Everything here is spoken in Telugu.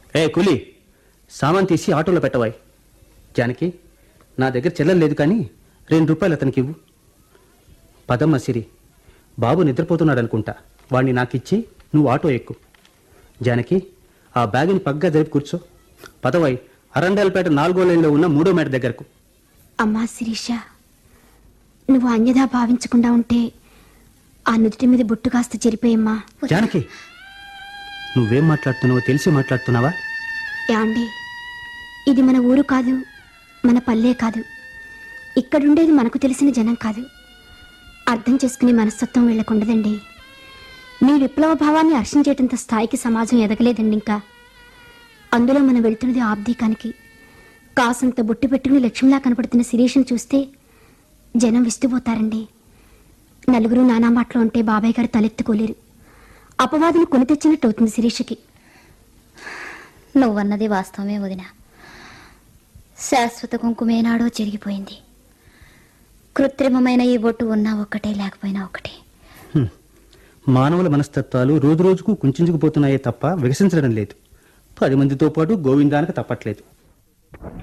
ఏ కూలి, సామాన్ తీసి ఆటోలో పెట్టవాయి. జానకి, నా దగ్గర చిల్లర లేదు కానీ ₹2 అతనికి ఇవ్వు. పదమ్మ సిరి, బాబు నిద్రపోతున్నాడు అనుకుంటా. వాణ్ణి నాకిచ్చి నువ్వు ఆటో ఎక్కు. జానకి, ఆ బ్యాగుని పగ్గా జరిపి కూర్చో. పదవాయి, అరండాలపేట 4వ లైన్లో ఉన్న 3వ మేడ దగ్గరకు. అమ్మా శిరీష, నువ్వు అన్యదా భావించకుండా ఉంటే ఆ నుదుటి మీద బొట్టు కాస్త చెరిపోయమ్మా. జానకి, నువ్వేం మాట్లాడుతున్నావో తెలిసి మాట్లాడుతున్నావా? యాండి, ఇది మన ఊరు కాదు, మన పల్లె కాదు. ఇక్కడుండేది మనకు తెలిసిన జనం కాదు. అర్థం చేసుకునే మనస్తత్వం వీళ్ళకుండదండి. మీ విప్లవ భావాన్ని హర్షించేటంత స్థాయికి సమాజం ఎదగలేదండి ఇంకా. అందులో మనం వెళ్తున్నది ఆబ్దీకానికి. కాసంత బొట్టు పెట్టుకుని లక్ష్మిలా కనపడుతున్న శిరీషను చూస్తే జనం విస్తుపోతారండి. నలుగురు నానా మాటలు ఉంటే బాబాయ్ గారు తలెత్తుకోలేరు. అపవాదులు కొని తెచ్చినట్టు అవుతుంది శిరీషకి. నువ్వన్నది వాస్తవమే వదిన. శాశ్వత కుంకుమేనాడో చెరిగిపోయింది. కృత్రిమమైన ఈ బొట్టు ఉన్నా ఒక్కటే, లేకపోయినా ఒకటే. మానవుల మనస్తత్వాలు రోజు రోజుకు కుంచుకుపోతున్నాయే తప్ప వికసించడం లేదు. 10 మందితో పాటు గోవిందానికి తప్పట్లేదు.